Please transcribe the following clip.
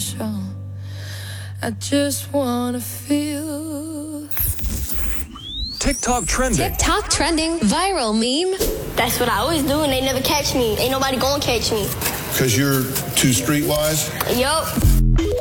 special. I just wanna feel. TikTok trending. TikTok trending viral meme. That's what I always do and they never catch me. Ain't nobody gonna catch me. Because you're too streetwise? Yup.